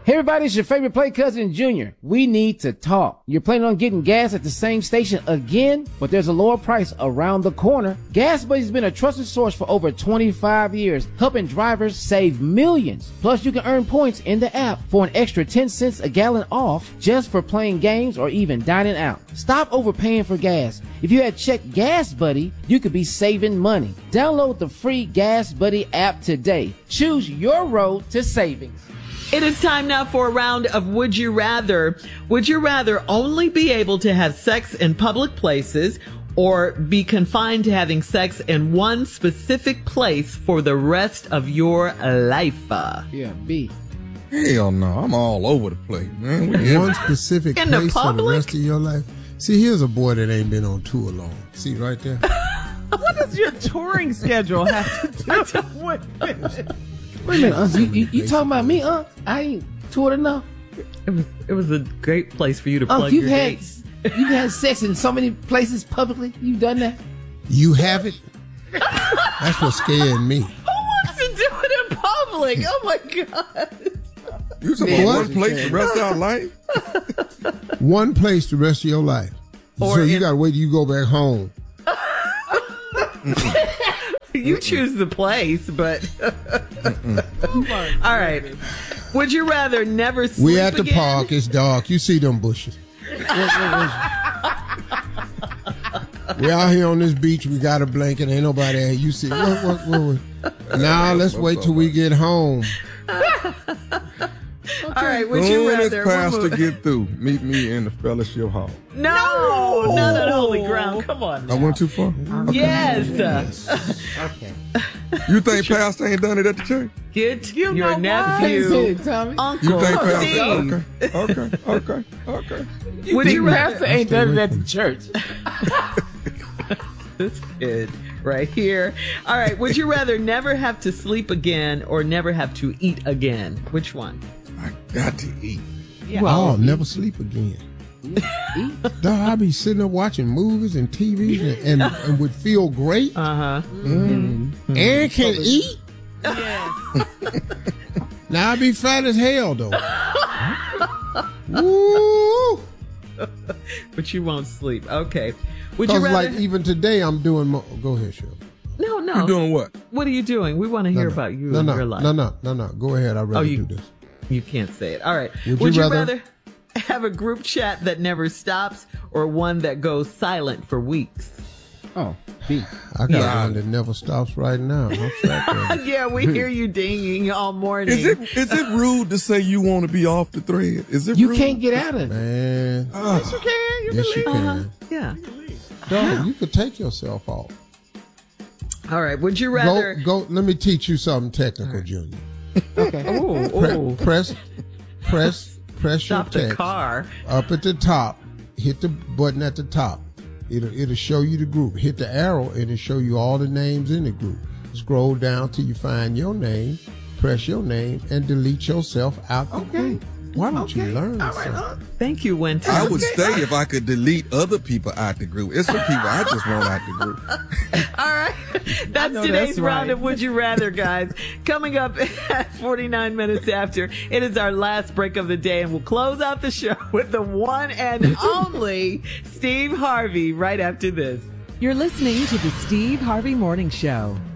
Hey everybody, it's your favorite play cousin Junior. We need to talk. You're planning on getting gas at the same station again, but there's a lower price around the corner. Gas Buddy's been a trusted source for over 25 years, helping drivers save millions. Plus, you can earn points in the app for an extra 10 cents a gallon off just for playing games or even dining out. Stop overpaying for gas. If you had checked Gas Buddy, you could be saving money. Download the free Gas Buddy app today. Choose your road to savings. It is time now for a round of Would You Rather. Would you rather only be able to have sex in public places or be confined to having sex in one specific place for the rest of your life? Yeah, B. Hell no, I'm all over the place, man. One specific In the place for the public? rest of your life. See, here's a boy that ain't been on tour long. See right there? What does your touring schedule have to do with it? Wait a minute, you talking about me, I ain't toured enough. It was a great place for you to plug You've your had dates. you've had sex in so many places publicly. You've done that. You have it? That's what scared me. Who wants to do it in public? Oh my God. You talking about one place the rest of our life? One place the rest of your life. Or so you gotta wait till you go back home. You choose the place, but all right. Would you rather never sleep We at the again? park, it's dark. You see them bushes. We out here on this beach, we got a blanket, ain't nobody there. You see what? Now let's wait till we get home. All right, would you Soon as rather Pastor get through, meet me in the fellowship hall. No, none of the holy ground. Come on. I went too far? Okay. Yes. Okay. You think Pastor ain't done it at the church? Get You your know nephew, Tommy. Uncle You think Pastor? Steve. Okay. Would you rather? Pastor ain't done it at the church. This kid right here. All right. Would you rather never have to sleep again or never have to eat again? Which one? I got to eat. Yeah. I'll never sleep again. Dog, I be sitting there watching movies and TVs and would feel great. And can eat. Yes. Now I be fat as hell though. Woo! But you won't sleep. Okay. Would you Cause rather? like even today I'm doing more. Go ahead, Shirley. No. You doing what? What are you doing? We want to hear about you in real life. No. Go ahead. I'd rather do this. You can't say it. All right. Would you you rather- rather have a group chat that never stops or one that goes silent for weeks? Oh, B. I got one that never stops right now. I'm fat. Yeah, we hear you dinging all morning. Is it rude to say you want to be off the thread? Is it You rude? can't get out of it. Man. Yes, you can. You Yes, can you leave. can. Yeah. Dog, you could take yourself off. All right. Would you rather? Go. Let me teach you something technical, Junior. Okay. Oh, Press your stop the text car. up at the top. Hit the button at the top. It'll show you the group. Hit the arrow and it'll show you all the names in the group. Scroll down till you find your name. Press your name and delete yourself out the group. Why don't you learn something? Thank you, Winter. I would stay if I could delete other people out the group. It's some people I just want out the group. All right. That's today's that's round right. of Would You Rather, guys. Coming up at 49 minutes after, it is our last break of the day, and we'll close out the show with the one and only Steve Harvey right after this. You're listening to the Steve Harvey Morning Show.